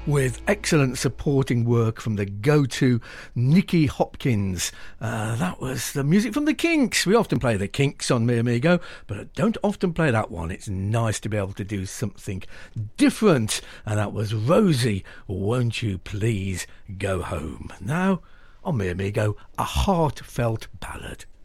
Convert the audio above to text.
with excellent supporting work from the go-to Nicky Hopkins. That was the music from the Kinks. We often play the Kinks on Me Amigo, but I don't often play that one. It's nice to be able to do something different. And that was Rosie, Won't You Please Go Home. Now, on Me Amigo, a heartfelt ballad.